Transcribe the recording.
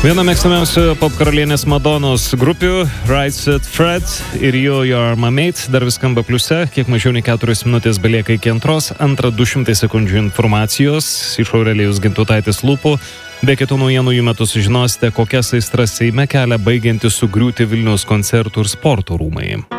Viena mėgstamiausių pop karalienės Madonos grupių, Right Said Fred ir You Are My Mate, dar vis skamba pliuse, kiek mažiau nei 4 minutės belieka iki antros, antrą 200 sekundžių informacijos iš Aurelijos Gintutaitės lūpų. Be kitų naujienų jų metu sužinosite, kokias aistras Seime kelia baigiantis sugriūti Vilniaus koncertų ir sporto rūmai.